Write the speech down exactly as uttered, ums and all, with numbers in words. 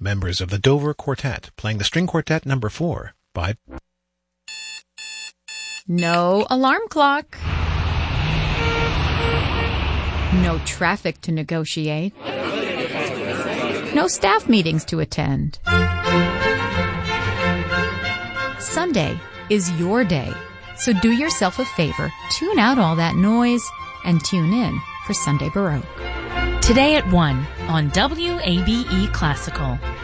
members of the Dover Quartet playing the string quartet number four by... No alarm clock. No traffic to negotiate. No staff meetings to attend. Sunday is your day, so do yourself a favor, tune out all that noise, and tune in for Sunday Baroque. Today at one on W A B E Classical.